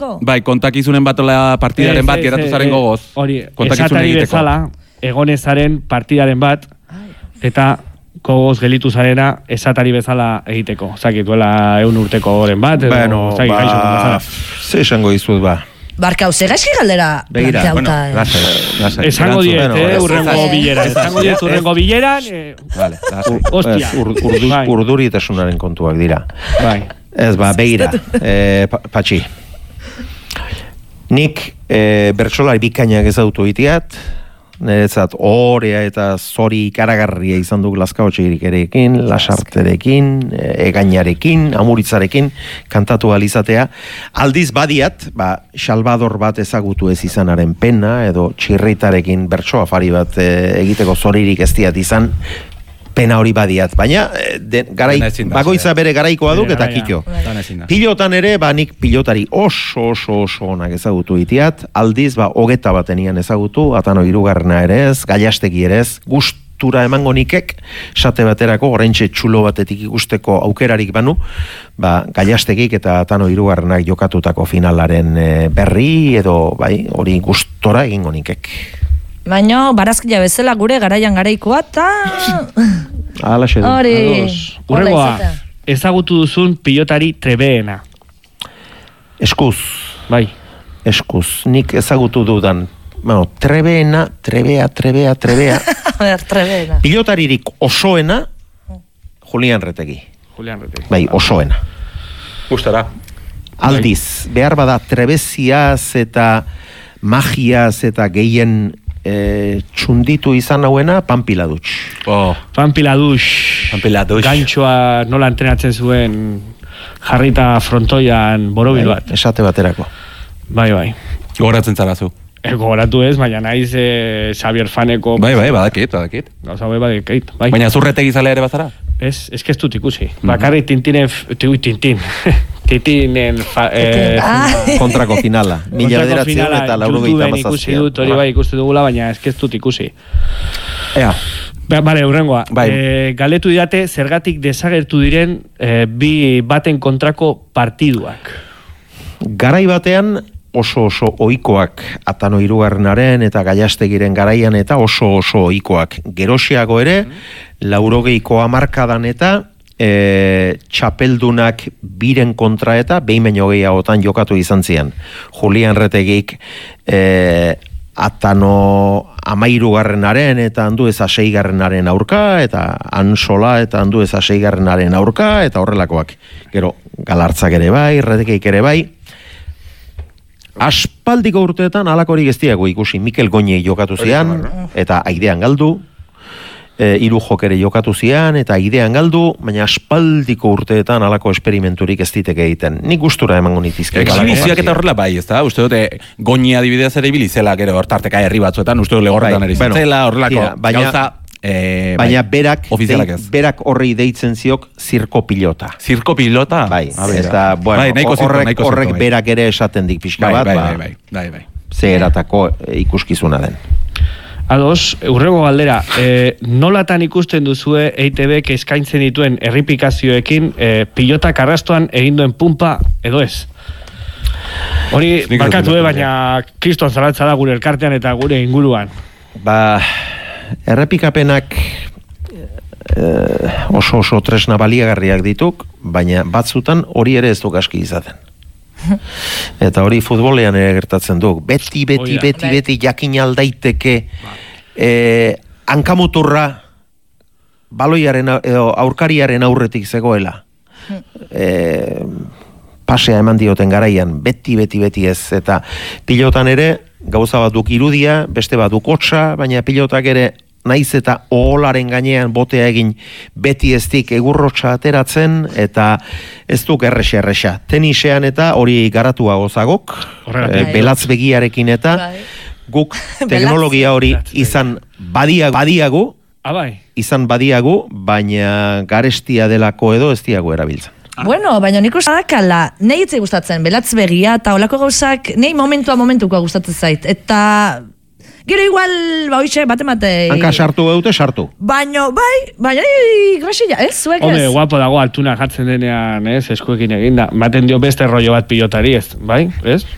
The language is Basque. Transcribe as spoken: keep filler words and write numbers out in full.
Bai, kontakizunen batola partidaren bat, geratu zaren gogoz. Hori, esatari bezala, egonezaren partidaren bat, eta gogoz gelitu zarena esatari bezala egiteko. Zaki, duela eun urteko goren bat, edo, bueno, zaki, ba, gaixo bezala. ze esango dizut, ba. Barkau, ze gaizki galdera Begira, bueno, planteauta. lasai. Esango diet, eh, urrengo bileran. Esango diet, urrengo bileran. Vale, lasai. Hostia. Urduritasunaren kontuak dira. Bai. Ez, ba, begira, eh, Patxi. Nik eh, bertsolari bikainak ezautu itiat, niretzat orea eta zori ikaragarria izan duk Lazkaotxegirik erekin, Lasarterekin, Egainarekin, Amuritzarekin, kantatu alizatea. Aldiz badiat, ba, Salvador bat ezagutu ez izanaren pena, edo txirritarekin bertso afari bat e, egiteko zoririk ez diat izan, pena hori badiat, baina de, garai, bagoitza bere garaikoa duk eta kito. Pilotan ere, ba, nik pilotari oso oso oso onak ezagutu itiat, aldiz, ba, hogeta batenian ezagutu, atano hirugarrena ere ez, Gallastegi ere ez, gustura emango nikek, sate baterako, oraintxe txulo batetik ikusteko aukerarik banu, ba, Gallastegik eta atano hirugarrenak jokatutako finalaren e, berri, edo, bai, hori gustora egingo nikek. Baina, barazkila bezala gure garaian garaikoa, eta... Alaxe du. Hori... Urrengoa, ezagutu duzun pilotari trebeena. Eskuz. Bai. Eskuz. Nik ezagutu dudan, bueno, trebeena, trebea, trebea, trebea. Ber, trebeena. Pilotaririk osoena, Julian Retegi. Julian Retegi. Bai, osoena. Gustara. Aldiz, behar bada trebeziaz eta magiaz eta gehien E, txunditu izan hauena Pampiladutx. Oh. Pampiladutx. Pampiladutx. Gaintxoa nola entrenatzen zuen jarrita frontoian borobil bat. Esate baterako. Bai, bai. Gogoratzen zarazu. E, gogoratu ez, baina naiz e, Xavier Faneko... Bai, bai, badakit, badakit. Gauza bai, badakit, bai. Baina zurretegi zalea ere bazara? Ez, ez que ez dut ikusi. Mm-hmm. Bakarrik tintinen... Ui, tintin. Titinen... Fa, eh, kontrako finala. Mila bederatzion eta laurogeita mazazpian. Ikusi dut, hori bai ikusi dugula, baina ez que ez dut ikusi. Ea. Bale, urrengoa. Bai. E, galetu didate, zergatik desagertu diren e, bi baten kontrako partiduak. Garai batean... oso oso ohikoak atano hirugarrenaren eta Gallastegiren garaian eta oso oso ohikoak. Gerosiago ere, laurogeiko hamarkadan eta e, txapeldunak biren kontra eta behin baino gehiagotan jokatu izan zian. Julian Retegik e, atano amairugarrenaren eta handu eza seigarrenaren aurka, eta Ansola eta handu eza seigarrenaren aurka, eta horrelakoak. Gero, Galartzak ere bai, Retegik ere bai. Aspaldiko urteetan alakorik ez diago ikusi. Mikel Goñi jokatu zian, eta aidean galdu. E, hiru jokere jokatu zian, eta aidean galdu, baina aspaldiko urteetan alako esperimenturik ez diteke egiten. Nik gustura emango nitizke. Exhibiziak eta horrela bai, ez da? Uste dute Goñi adibidez ere ibilizela, gero hortarteka herri batzuetan, uste dut legorretan eri zintzela, horrelako gauza... Eh, baina bai, berak, dei, berak horri deitzen ziok zirko pilota. Zirko pilota? Bai, eta bueno, bai, naiko horrek, zirko, horrek bai. Berak ere esaten dik pixka bai, bat, bai, ba, bai, bai, bai, bai. Ze eratako ikuskizuna den. Ados, urrengo galdera, e, nolatan ikusten duzue E I Te Bek eskaintzen dituen errepikazioekin e, pilota karrastoan eginduen pumpa edo ez? Hori, barkatu, eh, baina kriston zalatza da gure elkartean eta gure inguruan. Ba... Errepikapenak eh, oso oso tresna baliagarriak dituk, baina batzutan hori ere ez duk aski izaten. Eta hori futbolean ere gertatzen duk. Beti, beti, Oida. beti, beti jakin aldaiteke eh, hankamuturra baloiaren edo aurkariaren aurretik zegoela. Eh, pasea eman dioten garaian, beti, beti, beti ez. Eta pilotan ere, gauza bat duk irudia, beste bat duk hotza, baina pilotak ere naiz eta oholaren gainean botea egin beti eztik egurrotxa ateratzen, eta ez duk errexe errexa. Tenisean eta hori garatua gozagok, e, belatz begiarekin eta guk teknologia hori izan badiago, badiago izan badiagu, baina garestia delako edo ez diago erabiltzen. Bueno, baina nik uste dakala, nahi itzai gustatzen, belatz begia, eta olako gauzak, nahi momentua momentukoa gustatzen zait. Eta gero igual, ba hoxe, bate-matei... Hanka sartu gaute, sartu. Baina, bai, baina, grasilla, ez, zuek ez. Home, guapo dago altuna jartzen denean, ez, eskuekin eginda. Maten dio beste rollo bat pilotari, ez, bai, ez?